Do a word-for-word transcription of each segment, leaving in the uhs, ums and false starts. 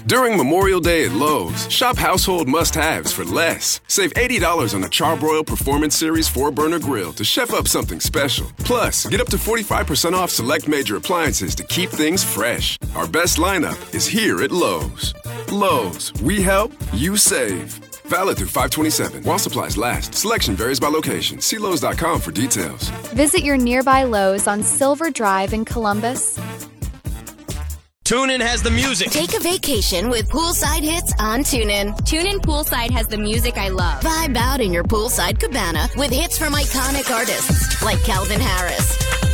During Memorial Day at Lowe's, shop household must-haves for less. Save eighty dollars on the Charbroil Performance Series four burner grill to chef up something special. Plus, get up to forty-five percent off select major appliances to keep things fresh. Our best lineup is here at Lowe's. Lowe's, we help, you save. Valid through five twenty-seven. While supplies last. Selection varies by location. See Lowe's dot com for details. Visit your nearby Lowe's on Silver Drive in Columbus. TuneIn has the music. Take a vacation with poolside hits on TuneIn. TuneIn Poolside has the music I love. Vibe out in your poolside cabana with hits from iconic artists like Calvin Harris,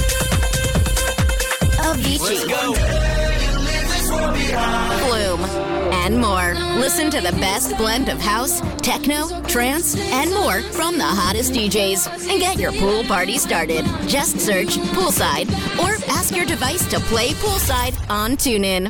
Avicii, Flume, and more. Listen to the best blend of house, techno, trance, and more from the hottest D Js. And get your pool party started. Just search Poolside or ask your device to play Poolside on TuneIn.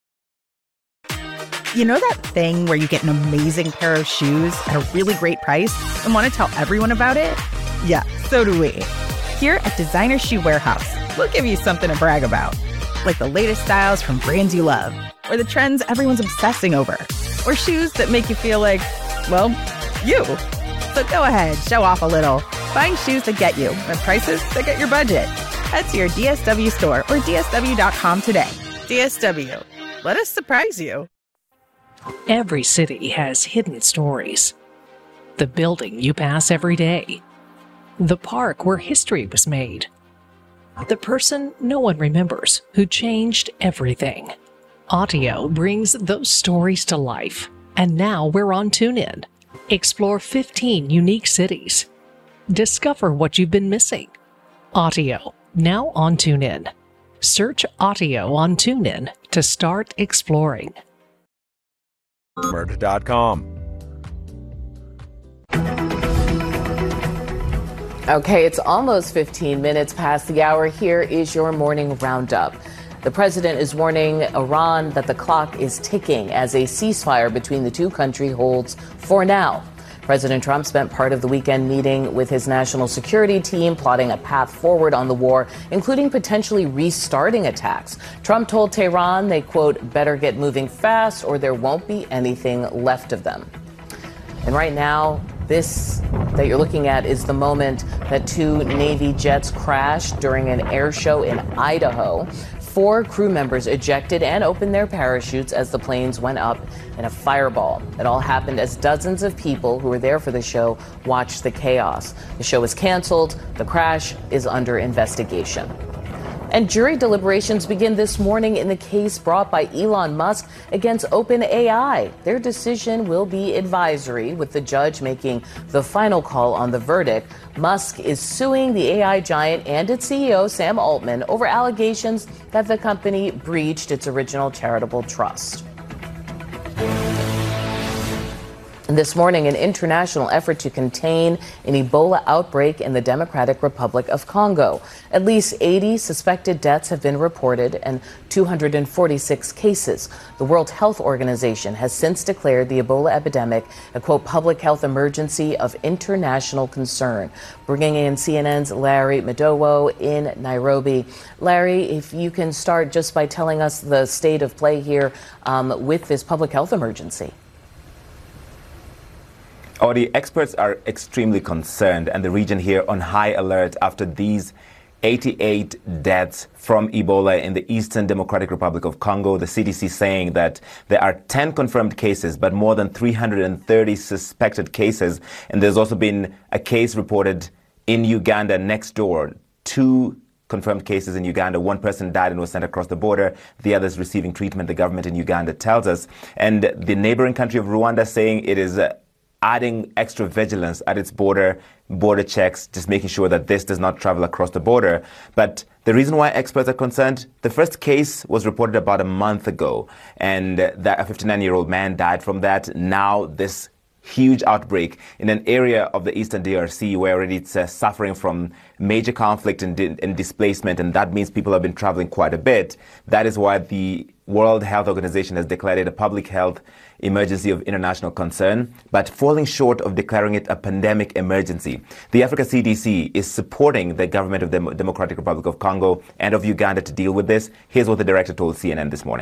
You know that thing where you get an amazing pair of shoes at a really great price and want to tell everyone about it? Yeah, so do we. Here at Designer Shoe Warehouse, we'll give you something to brag about. Like the latest styles from brands you love, or the trends everyone's obsessing over, or shoes that make you feel like, well, you. So go ahead, show off a little. Find shoes that get you at prices that get your budget. Head to your D S W store or D S W dot com today. D S W, let us surprise you. Every city has hidden stories. The building you pass every day. The park where history was made. The person no one remembers who changed everything. Audio brings those stories to life. And now we're on TuneIn. Explore fifteen unique cities. Discover what you've been missing. Audio, now on TuneIn. Search Audio on TuneIn to start exploring. Murder dot com. Okay, it's almost fifteen minutes past the hour. Here is your morning roundup. The president is warning Iran that the clock is ticking as a ceasefire between the two countries holds for now. President Trump spent part of the weekend meeting with his national security team, plotting a path forward on the war, including potentially restarting attacks. Trump told Tehran they, quote, better get moving fast or there won't be anything left of them. And right now, this that you're looking at is the moment that two Navy jets crashed during an air show in Idaho. Four crew members ejected and opened their parachutes as the planes went up in a fireball. It all happened as dozens of people who were there for the show watched the chaos. The show was canceled. The crash is under investigation. And jury deliberations begin this morning in the case brought by Elon Musk against OpenAI. Their decision will be advisory, with the judge making the final call on the verdict. Musk is suing the A I giant and its C E O, Sam Altman, over allegations that the company breached its original charitable trust. This morning, an international effort to contain an Ebola outbreak in the Democratic Republic of Congo. At least eighty suspected deaths have been reported and two hundred forty-six cases. The World Health Organization has since declared the Ebola epidemic a, quote, public health emergency of international concern. Bringing in C N N's Larry Madowo in Nairobi. Larry, if you can start just by telling us the state of play here um, with this public health emergency. Oh, the experts are extremely concerned, and the region here on high alert after these eighty-eight deaths from Ebola in the Eastern Democratic Republic of Congo. The C D C saying that there are ten confirmed cases, but more than three hundred thirty suspected cases. And there's also been a case reported in Uganda next door. Two confirmed cases in Uganda. One person died and was sent across the border. The other is receiving treatment, the government in Uganda tells us. And the neighboring country of Rwanda saying it is uh, adding extra vigilance at its border, border checks, just making sure that this does not travel across the border. But the reason why experts are concerned, the first case was reported about a month ago, and that a fifty-nine-year-old man died from that. Now this huge outbreak in an area of the Eastern D R C where already it's uh, suffering from major conflict and, di- and displacement, and that means people have been traveling quite a bit. That is why the World Health Organization has declared it a public health emergency of international concern, but falling short of declaring it a pandemic emergency. The Africa C D C is supporting the government of the Democratic Republic of Congo and of Uganda to deal with this. Here's what the director told C N N this morning.